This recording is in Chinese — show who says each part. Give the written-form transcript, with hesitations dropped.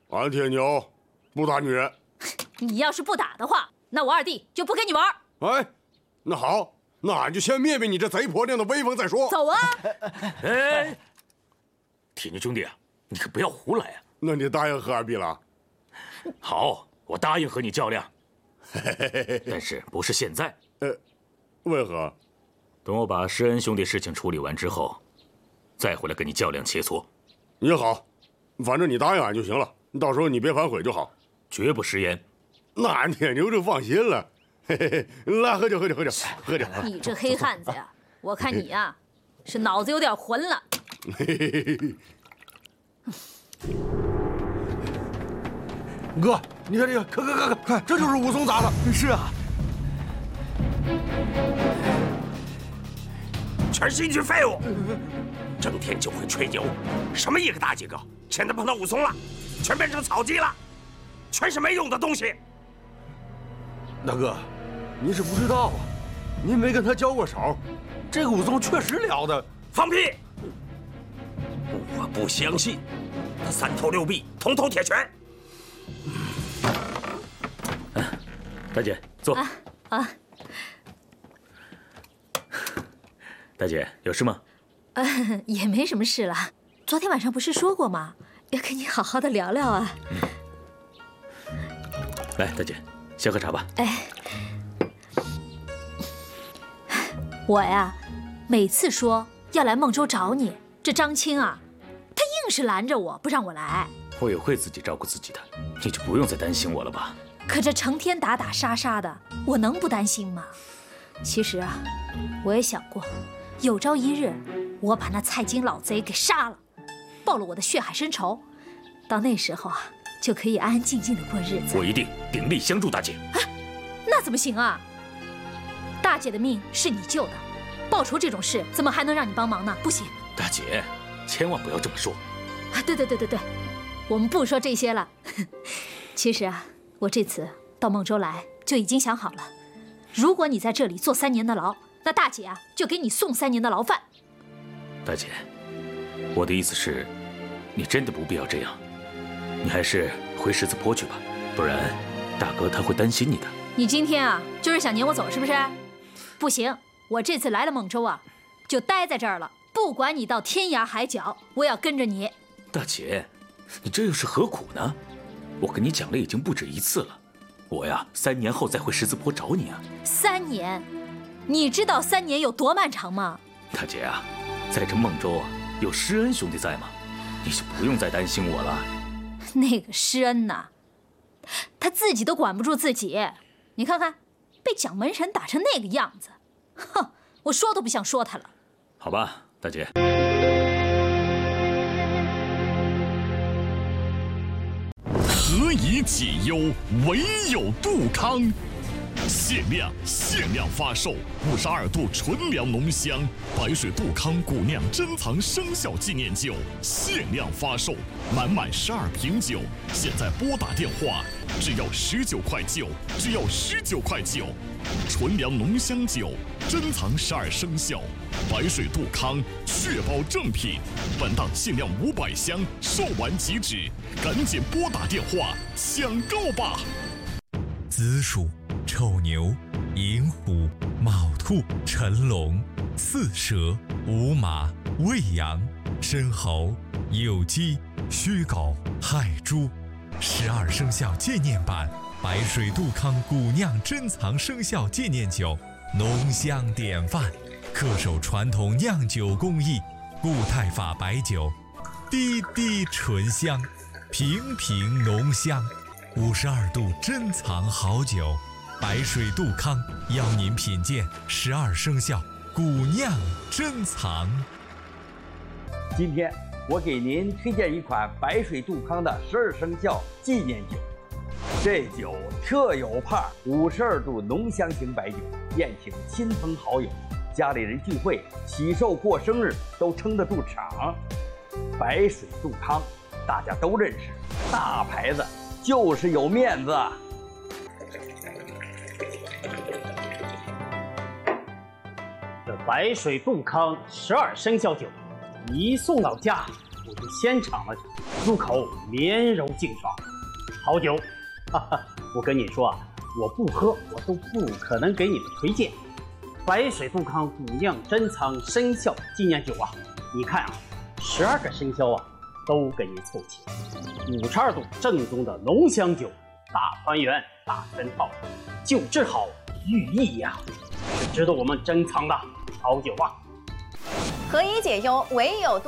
Speaker 1: 俺铁牛不打女人。
Speaker 2: 你要是不打的话，那我二弟就不跟你玩。
Speaker 1: 哎，那好，那俺就先灭灭你这贼婆娘的威风再说。
Speaker 2: 走啊！
Speaker 3: 哎，铁牛兄弟啊，你可不要胡来啊！
Speaker 1: 那你答应和二弟了？
Speaker 3: 好，我答应和你较量，但是不是现在？
Speaker 1: 为何？
Speaker 3: 等我把施恩兄弟事情处理完之后，再回来跟你较量切磋。
Speaker 1: 也好，反正你答应俺就行了，到时候你别反悔就好。
Speaker 3: 绝不食言。
Speaker 1: 那俺铁牛就放心了。嘿嘿嘿，来喝酒，喝酒，喝酒，喝酒。
Speaker 2: 你这黑汉子呀，我看你呀，是脑子有点混了。
Speaker 1: 嘿嘿嘿嘿。
Speaker 4: 哥，你看这个，看，这就是武松砸的。
Speaker 5: 是啊，
Speaker 6: 全是一群废物，整天就会吹牛，什么一个大几个，现在碰到武松了，全变成草鸡了，全是没用的东西。
Speaker 4: 大哥，您是不知道啊，您没跟他交过手，这个武松确实了得。
Speaker 6: 放屁！我不相信，他三头六臂，通透铁拳。
Speaker 3: 大姐坐。
Speaker 2: 啊，
Speaker 3: 大姐有事吗？
Speaker 2: 也没什么事了。昨天晚上不是说过吗？要跟你好好的聊聊啊。
Speaker 3: 来，大姐，先喝茶吧。
Speaker 2: 哎，我呀，每次说要来孟州找你，这张青啊，他硬是拦着我不让我来。
Speaker 3: 我也会自己照顾自己的，你就不用再担心我了吧？
Speaker 2: 可这成天打打杀杀的，我能不担心吗？其实啊，我也想过，有朝一日我把那蔡京老贼给杀了，报了我的血海深仇，到那时候啊，就可以安安静静的过日子。
Speaker 3: 我一定鼎力相助大姐。
Speaker 2: 那怎么行啊？大姐的命是你救的，报仇这种事怎么还能让你帮忙呢？不行。
Speaker 3: 大姐，千万不要这么说。
Speaker 2: 对，我们不说这些了。其实啊，我这次到孟州来就已经想好了，如果你在这里坐3年的牢，那大姐啊就给你送3年的牢饭。
Speaker 3: 大姐，我的意思是，你真的不必要这样，你还是回十字坡去吧，不然大哥他会担心你的。
Speaker 2: 你今天啊就是想撵我走是不是？不行，我这次来了孟州啊，就待在这儿了，不管你到天涯海角，我要跟着你。
Speaker 3: 大姐，你这又是何苦呢？我跟你讲了已经不止1次了，我呀3年后再回十字坡找你啊。
Speaker 2: 3年？你知道3年有多漫长吗？
Speaker 3: 大姐啊，在这孟州啊有施恩兄弟在吗？你就不用再担心我了。
Speaker 2: 那个施恩呐，他自己都管不住自己，你看看，被蒋门神打成那个样子，哼，我说都不想说他了。
Speaker 3: 好吧，大姐。
Speaker 7: 何以解忧，唯有杜康。限量发售52度纯粮浓香白水杜康古酿珍藏生肖纪念酒，限量发售，满12瓶酒，现在拨打电话，只要19块9，只要19块9。纯粮浓香酒，珍藏12生肖，白水杜康，确保正品。本档限量500箱，售完即止，赶紧拨打电话抢购吧！
Speaker 8: 子鼠、丑牛、寅虎、卯兔、辰龙、巳蛇、午马、未羊、申猴、酉鸡、戌狗、亥猪，12生肖纪念版白水杜康古酿珍藏生肖纪念酒，浓香典范，恪守传统酿酒工艺，固态法白酒，滴滴醇香，瓶瓶浓香，52度珍藏好酒，白水杜康邀您品鉴12生肖古酿珍藏。
Speaker 9: 今天我给您推荐一款白水杜康的12生肖纪念酒。这酒特有派，52度浓香型白酒，宴请亲朋好友、家里人聚会、喜寿过生日都撑得住场。白水杜康大家都认识，大牌子就是有面子。
Speaker 10: 这白水杜康12生肖酒，一送到家，我就先尝了尝，入口绵柔净爽。 好酒。我跟你说啊，我不喝，我都不可能给你们推荐。白水杜康古酿珍藏生肖纪念酒啊，你看啊，12个生肖啊都给你凑齐，52度正宗的浓香酒，大团圆，大全套，酒质好，寓意呀，是值得我们珍藏的好酒啊。
Speaker 5: 何以解忧，唯有杜